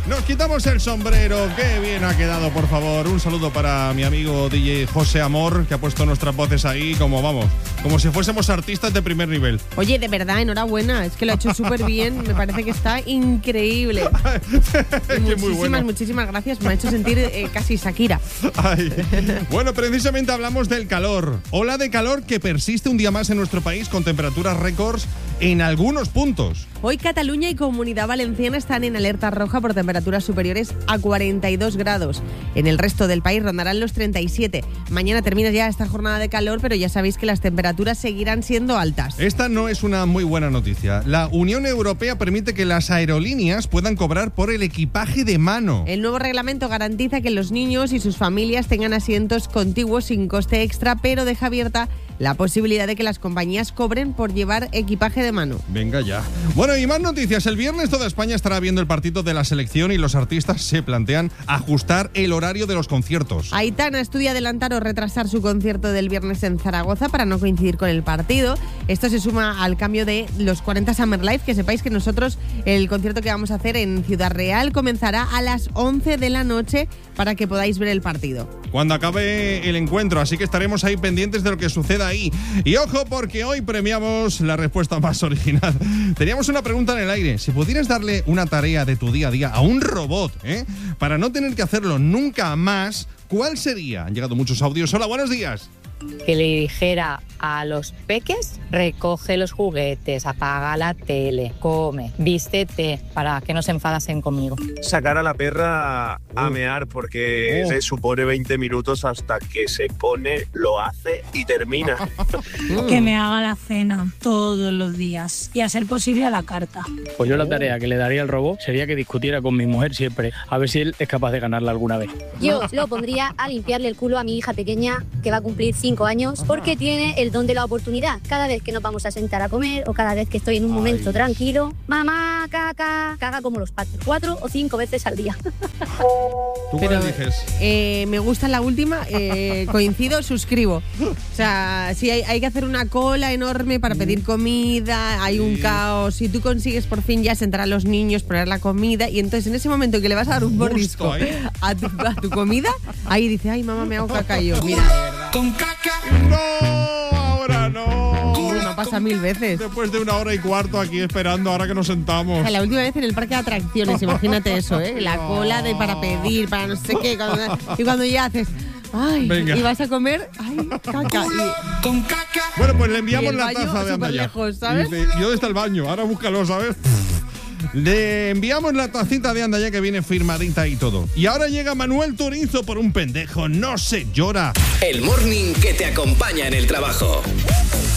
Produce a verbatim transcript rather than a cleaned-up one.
Nos quitamos el sombrero. Qué bien ha quedado, por favor. Un saludo para mi amigo D J José Amor, que ha puesto nuestras voces ahí como, vamos, como si fuésemos artistas de primer nivel. Oye, de verdad, enhorabuena. Es que lo ha hecho súper bien. Me parece que está increíble. muchísimas, muy bueno. muchísimas gracias. Me ha hecho sentir eh, casi Shakira. Ay. Bueno, precisamente hablamos del calor. Ola de calor que persiste un día más en nuestro país con temperaturas récords en algunos puntos. Hoy Cataluña y Comunidad Valenciana están en alerta roja por temperaturas superiores a cuarenta y dos grados. En el resto del país rondarán los treinta y siete. Mañana termina ya esta jornada de calor, pero ya sabéis que las temperaturas seguirán siendo altas. Esta no es una muy buena noticia. La Unión Europea permite que las aerolíneas puedan cobrar por el equipaje de mano. El nuevo reglamento garantiza que los niños y sus familias tengan asientos contiguos sin coste extra, pero deja abierta la posibilidad de que las compañías cobren por llevar equipaje de mano. Venga ya. Bueno, y más noticias. El viernes toda España estará viendo el partido de la selección y los artistas se plantean ajustar el horario de los conciertos. Aitana estudia adelantar o retrasar su concierto del viernes en Zaragoza para no coincidir con el partido. Esto se suma al cambio de los cuarenta Summer Live, que sepáis que nosotros el concierto que vamos a hacer en Ciudad Real comenzará a las once de la noche para que podáis ver el partido. Cuando acabe el encuentro, así que estaremos ahí pendientes de lo que suceda ahí. Y ojo, porque hoy premiamos la respuesta más original. Teníamos una pregunta en el aire. Si pudieras darle una tarea de tu día a día a un robot, ¿eh? para no tener que hacerlo nunca más, ¿cuál sería? Han llegado muchos audios. Hola, buenos días. Que le dijera a los peques, recoge los juguetes, apaga la tele, come, vístete, para que no se enfadasen conmigo. Sacar a la perra a mear, porque Oh. se supone veinte minutos hasta que se pone, lo hace y termina. Que me haga la cena todos los días y a ser posible a la carta. Pues yo la tarea que le daría al robot sería que discutiera con mi mujer siempre, a ver si él es capaz de ganarla alguna vez. Yo lo pondría a limpiarle el culo a mi hija pequeña, que va a cumplir cinco años, porque tiene el don de la oportunidad. Cada vez que nos vamos a sentar a comer o cada vez que estoy en un momento Ay. tranquilo, mamá, caca, caga como los patos, cuatro o cinco veces al día. ¿Tú cuál Pero, eliges? Eh, me gusta la última, eh, coincido, suscribo. O sea, sí, hay, hay que hacer una cola enorme para pedir comida, hay un Sí. caos. Si tú consigues por fin ya sentar a los niños, poner la comida, y entonces en ese momento que le vas a dar un Justo mordisco ahí. a tu, a tu comida, ahí dice, ay, mamá, me hago caca. Y yo, mira, de verdad. Con caca. ¡No! ¡Ahora no! Me pasa mil veces. Después de una hora y cuarto aquí esperando, ahora que nos sentamos. O sea, la última vez en el parque de atracciones, imagínate eso, ¿eh? La cola de para pedir, para no sé qué. Cuando, y cuando ya haces, ay, Venga. y vas a comer, ay, caca. Y, Con caca. Bueno, pues le Y enviamos el la baño taza de anda ya. superlejos, ¿sabes? Y dice, ¿y dónde está el baño? Ahora búscalo, ¿sabes? Le enviamos la tacita de anda ya que viene firmadita y todo. Y ahora llega Manuel Turizo por un pendejo. No se llora. El morning que te acompaña en el trabajo.